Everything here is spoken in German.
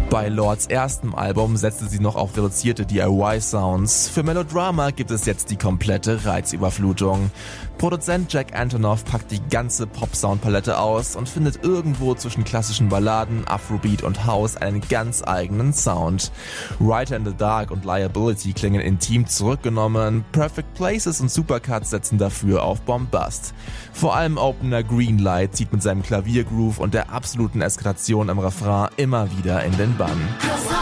Bei Lords erstem Album setzte sie noch auf reduzierte DIY-Sounds. Für Melodrama gibt es jetzt die komplette Reizüberflutung. Produzent Jack Antonoff packt die ganze Pop-Sound-Palette aus und findet irgendwo zwischen klassischen Balladen, Afrobeat und House einen ganz eigenen Sound. Writer in the Dark und Liability klingen intim zurückgenommen, Perfect Places und Supercuts setzen dafür auf Bombast. Vor allem Opener Greenlight zieht mit seinem Klaviergroove und der absoluten Eskalation im Refrain immer wieder in den Bann.